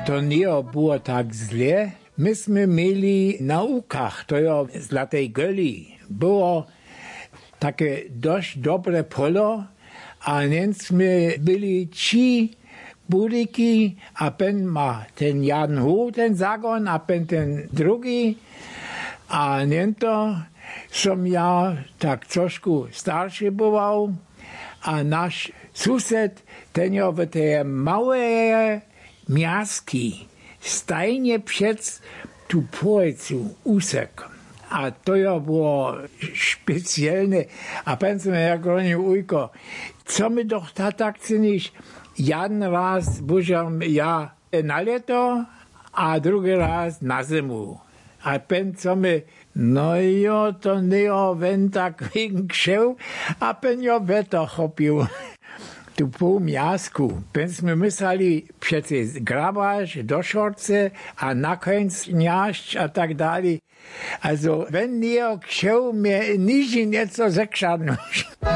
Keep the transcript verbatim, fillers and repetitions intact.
To nie było tak źle. Myśmy mieli na łukach, to ja z Latej Göli, było takie dość dobre polo, a więc my byli trzy budyki, a pen ma ten Jan Hu, ten zagon, a pen ten drugi, a nie to som ja tak trošku starszy bywał, a nasz sused, ten ja w te małe miaski, stajnie przed tu pojecu usek. A to ja było specjalne. A pędzę jak oni ujko, co my doch tak czynisz? Jeden raz buziam ja na leto, a drugi raz na zimu. A pen co my, no jo, to nie o wen tak wegen krzeł, a pen jo weto chopił. Tu pół miasku. Bęśmy myśleli przecież grabać do szorce, a na końcu niaść, a tak dalej. Also, wenn nie krzeł mnie niż nieco zekrzadnąć.